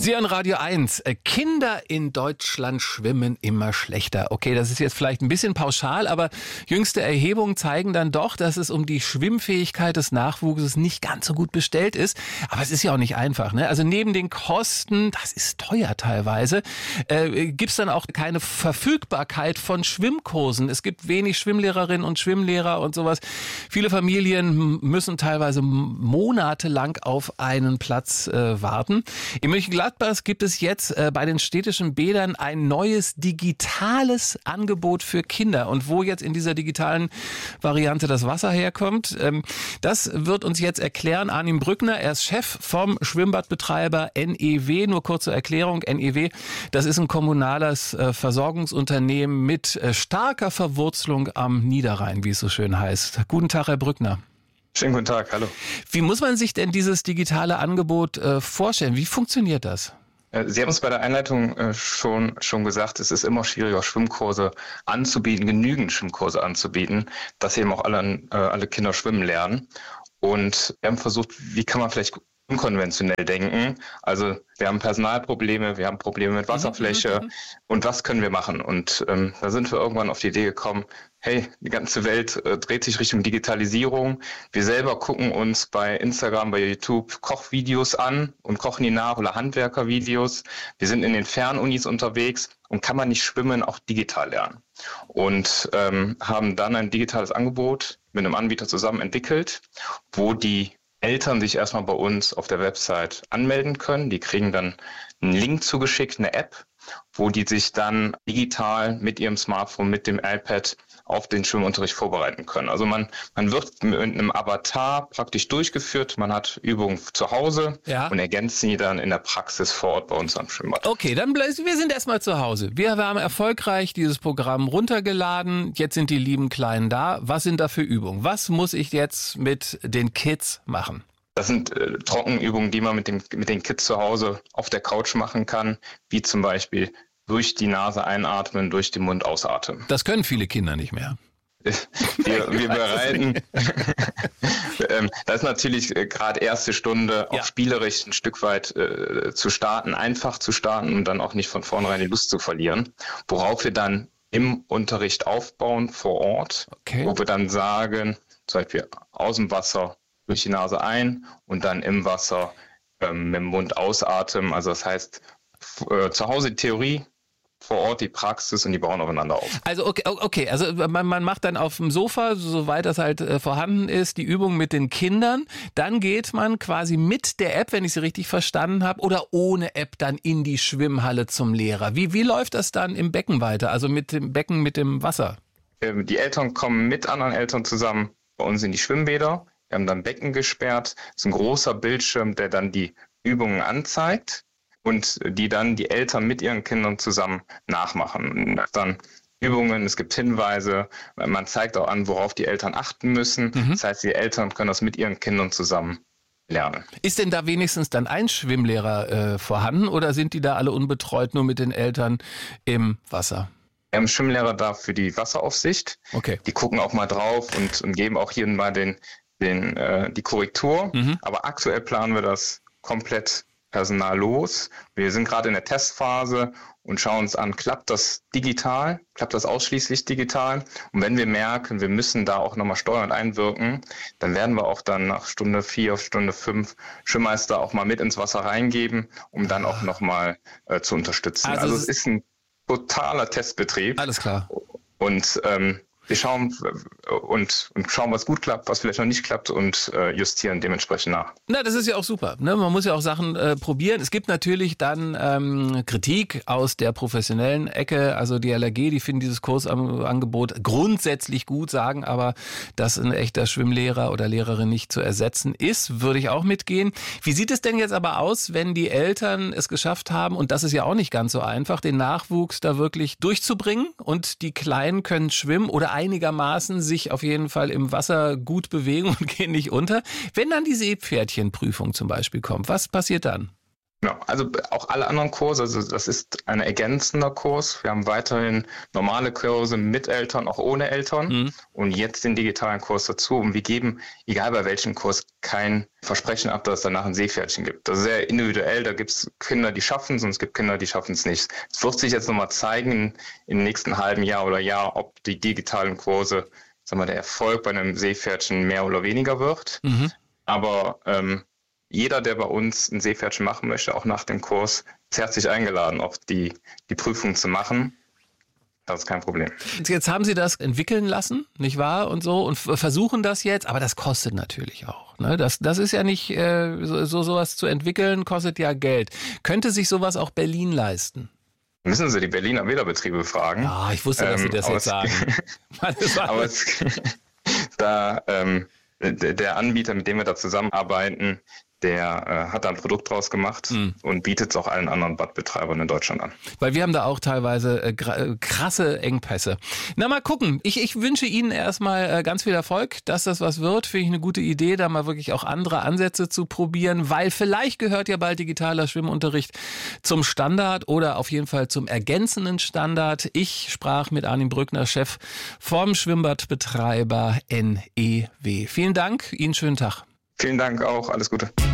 Sie an Radio 1. Kinder in Deutschland schwimmen immer schlechter. Okay, das ist jetzt vielleicht ein bisschen pauschal, aber jüngste Erhebungen zeigen dann doch, dass es um die Schwimmfähigkeit des Nachwuchses nicht ganz so gut bestellt ist. Aber es ist ja auch nicht einfach, ne? Also neben den Kosten, das ist teuer teilweise, gibt's dann auch keine Verfügbarkeit von Schwimmkursen. Es gibt wenig Schwimmlehrerinnen und Schwimmlehrer und sowas. Viele Familien müssen teilweise monatelang auf einen Platz warten. In Mönchengladbach gibt es jetzt bei den städtischen Bädern ein neues digitales Angebot für Kinder. Und wo jetzt in dieser digitalen Variante das Wasser herkommt, das wird uns jetzt erklären Arnim Brückner. Er ist Chef vom Schwimmbadbetreiber NEW. Nur kurze Erklärung, NEW, das ist ein kommunales Versorgungsunternehmen mit starker Verwurzelung am Niederrhein, wie es so schön heißt. Guten Tag, Herr Brückner. Schönen guten Tag, hallo. Wie muss man sich denn dieses digitale Angebot vorstellen? Wie funktioniert das? Sie haben es bei der Einleitung schon gesagt, es ist immer schwieriger, Schwimmkurse anzubieten, genügend Schwimmkurse anzubieten, dass eben auch alle Kinder schwimmen lernen. Und wir haben versucht, wie kann man vielleicht unkonventionell denken. Also wir haben Personalprobleme, wir haben Probleme mit Wasserfläche und was können wir machen? Und da sind wir irgendwann auf die Idee gekommen, hey, die ganze Welt dreht sich Richtung Digitalisierung. Wir selber gucken uns bei Instagram, bei YouTube Kochvideos an und kochen die nach oder Handwerkervideos. Wir sind in den Fernunis unterwegs und kann man nicht schwimmen, auch digital lernen. Und haben dann ein digitales Angebot mit einem Anbieter zusammen entwickelt, wo die Eltern sich erstmal bei uns auf der Website anmelden können. Die kriegen dann einen Link zugeschickt, eine App, wo die sich dann digital mit ihrem Smartphone, mit dem iPad auf den Schwimmunterricht vorbereiten können. Also man wird mit einem Avatar praktisch durchgeführt, man hat Übungen zu Hause und ergänzt sie dann in der Praxis vor Ort bei uns am Schwimmbad. Okay, dann wir sind erstmal zu Hause. Wir haben erfolgreich dieses Programm runtergeladen, jetzt sind die lieben Kleinen da. Was sind da für Übungen? Was muss ich jetzt mit den Kids machen? Das sind Trockenübungen, die man mit den Kids zu Hause auf der Couch machen kann, wie zum Beispiel durch die Nase einatmen, durch den Mund ausatmen. Das können viele Kinder nicht mehr. Wir bereiten, das ist natürlich gerade erste Stunde auch spielerisch ein Stück weit zu starten, einfach zu starten und dann auch nicht von vornherein die Lust zu verlieren, worauf wir dann im Unterricht aufbauen vor Ort, wo wir dann sagen, zum Beispiel aus dem Wasser durch die Nase ein und dann im Wasser mit dem Mund ausatmen. Also das heißt, zu Hause die Theorie, vor Ort die Praxis und die bauen aufeinander auf. Also okay. Also man macht dann auf dem Sofa, soweit das halt vorhanden ist, die Übung mit den Kindern. Dann geht man quasi mit der App, wenn ich sie richtig verstanden habe, oder ohne App dann in die Schwimmhalle zum Lehrer. Wie läuft das dann im Becken weiter, also mit dem Becken, mit dem Wasser? Die Eltern kommen mit anderen Eltern zusammen bei uns in die Schwimmbäder. Wir haben dann Becken gesperrt. Das ist ein großer Bildschirm, der dann die Übungen anzeigt und die dann die Eltern mit ihren Kindern zusammen nachmachen. Dann Übungen, es gibt Hinweise, man zeigt auch an, worauf die Eltern achten müssen. Das heißt, die Eltern können das mit ihren Kindern zusammen lernen. Ist denn da wenigstens dann ein Schwimmlehrer vorhanden oder sind die da alle unbetreut, nur mit den Eltern im Wasser? Wir haben einen Schwimmlehrer da für die Wasseraufsicht. Okay. Die gucken auch mal drauf und geben auch hier mal die Korrektur. Aber aktuell planen wir das komplett personallos. Wir sind gerade in der Testphase und schauen uns an, klappt das digital? Klappt das ausschließlich digital? Und wenn wir merken, wir müssen da auch nochmal steuernd einwirken, dann werden wir auch dann nach Stunde 4, Stunde 5 Schwimmmeister auch mal mit ins Wasser reingeben, um dann auch nochmal zu unterstützen. Also es ist ein totaler Testbetrieb. Alles klar. Und wir schauen was gut klappt, was vielleicht noch nicht klappt und justieren dementsprechend nach. Na, das ist ja auch super. Ne? Man muss ja auch Sachen probieren. Es gibt natürlich dann Kritik aus der professionellen Ecke. Also die LRG, die finden dieses Kursangebot grundsätzlich gut, sagen aber, dass ein echter Schwimmlehrer oder Lehrerin nicht zu ersetzen ist. Würde ich auch mitgehen. Wie sieht es denn jetzt aber aus, wenn die Eltern es geschafft haben, und das ist ja auch nicht ganz so einfach, den Nachwuchs da wirklich durchzubringen und die Kleinen können schwimmen oder einigermaßen sich auf jeden Fall im Wasser gut bewegen und gehen nicht unter. Wenn dann die Seepferdchenprüfung zum Beispiel kommt, was passiert dann? Ja, also auch alle anderen Kurse, also das ist ein ergänzender Kurs. Wir haben weiterhin normale Kurse mit Eltern, auch ohne Eltern und jetzt den digitalen Kurs dazu. Und wir geben, egal bei welchem Kurs, kein Versprechen ab, dass es danach ein Seepferdchen gibt. Das ist sehr individuell, da gibt es Kinder, die schaffen es und es gibt Kinder, die schaffen es nicht. Es wird sich jetzt nochmal zeigen im nächsten halben Jahr oder Jahr, ob die digitalen Kurse, der Erfolg bei einem Seepferdchen mehr oder weniger wird. Aber jeder, der bei uns ein Seepferdchen machen möchte, auch nach dem Kurs, ist herzlich eingeladen, auch die Prüfung zu machen. Das ist kein Problem. Jetzt haben Sie das entwickeln lassen, nicht wahr? Und so und versuchen das jetzt, aber das kostet natürlich auch. Ne? Das ist ja nicht, sowas zu entwickeln, kostet ja Geld. Könnte sich sowas auch Berlin leisten? Müssen Sie die Berliner Wählerbetreiber fragen. Ah, ich wusste, dass Sie das jetzt sagen. Aber der Anbieter, mit dem wir da zusammenarbeiten, der hat da ein Produkt draus gemacht und bietet es auch allen anderen Badbetreibern in Deutschland an. Weil wir haben da auch teilweise krasse Engpässe. Na, mal gucken. Ich wünsche Ihnen erstmal ganz viel Erfolg, dass das was wird. Finde ich eine gute Idee, da mal wirklich auch andere Ansätze zu probieren, weil vielleicht gehört ja bald digitaler Schwimmunterricht zum Standard oder auf jeden Fall zum ergänzenden Standard. Ich sprach mit Arnim Brückner, Chef vom Schwimmbadbetreiber NEW. Vielen Dank, Ihnen schönen Tag. Vielen Dank auch, alles Gute.